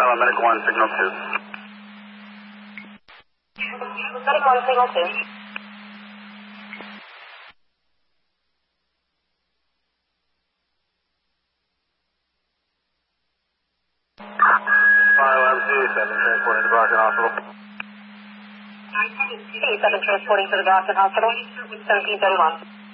Pilot Medic 1, signal 2. Medic 1, signal 2. MC 7 transporting to Brockton Hospital. 7 transporting to the Brockton Hospital, 1731.